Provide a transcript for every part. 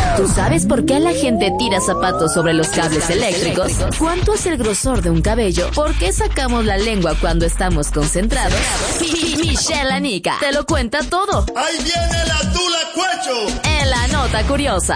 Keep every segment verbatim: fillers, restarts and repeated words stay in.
¿Tú sabes por qué la gente tira zapatos sobre los cables eléctricos? ¿Cuánto es el grosor de un cabello? ¿Por qué sacamos la lengua cuando estamos concentrados? Michelle Anica te lo cuenta todo. ¡Ahí viene la tula cuecho! En la nota curiosa.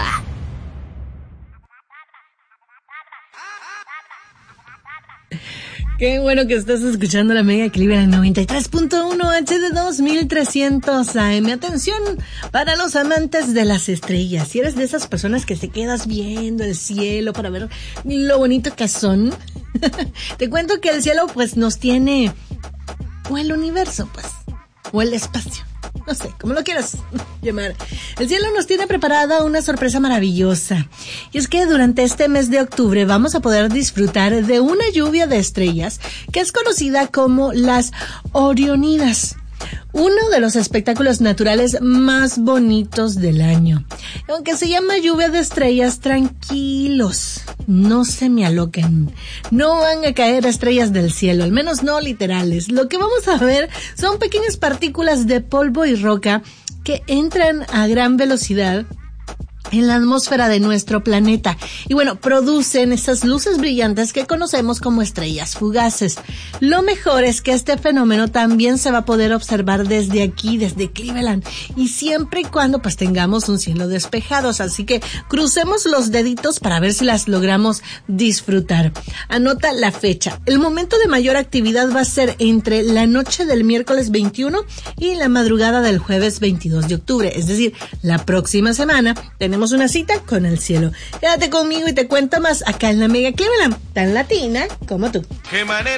Qué bueno que estás escuchando la Mega Cleveland noventa y tres punto uno H D dos mil trescientos A M. Atención para los amantes de las estrellas. Si eres de esas personas que se quedas viendo el cielo para ver lo bonito que son, te cuento que el cielo pues nos tiene, o el universo pues, o el espacio. No sé, como lo quieras llamar. El cielo nos tiene preparada una sorpresa maravillosa. Y es que durante este mes de octubre vamos a poder disfrutar de una lluvia de estrellas que es conocida como las Orionidas. Uno de los espectáculos naturales más bonitos del año. Aunque se llama lluvia de estrellas, tranquilos, no se me aloquen. No van a caer estrellas del cielo, al menos no literales. Lo que vamos a ver son pequeñas partículas de polvo y roca que entran a gran velocidad en la atmósfera de nuestro planeta y bueno, producen esas luces brillantes que conocemos como estrellas fugaces. Lo mejor es que este fenómeno también se va a poder observar desde aquí, desde Cleveland, y siempre y cuando pues tengamos un cielo despejado, así que crucemos los deditos para ver si las logramos disfrutar. Anota la fecha. El momento de mayor actividad va a ser entre la noche del miércoles veintiuno y la madrugada del jueves veintidós de octubre, es decir, la próxima semana tenemos Tenemos una cita con el cielo. Quédate conmigo y te cuento más acá en la Mega Cleveland, tan latina como tú. ¡Qué manera!